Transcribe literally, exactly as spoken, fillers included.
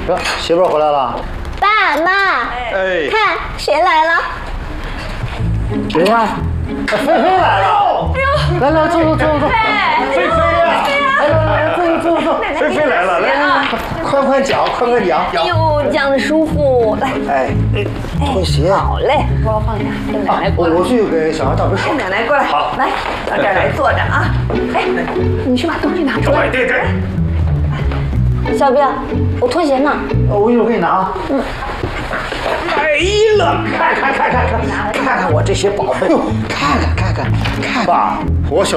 哟，媳妇儿回来了。 爸妈， 哎， 看谁来了？ 谁呀？菲菲来了！来来，坐坐坐坐坐。菲菲呀！来来来，坐坐坐坐。菲菲来了，来来来，快快讲，快快讲。 哎呦，讲的舒服，来。 哎，脱鞋。 好嘞，我放下，跟奶奶过来。 我我去给小孩倒杯水。 奶奶过来， 好， 来到这儿来坐着啊。哎，你去把东西拿出来。 对对。 小兵，我拖鞋呢。 我一会儿给你拿。嗯。哎了，看看看看看，看看我这些宝贝，看看看看看，爸，我小。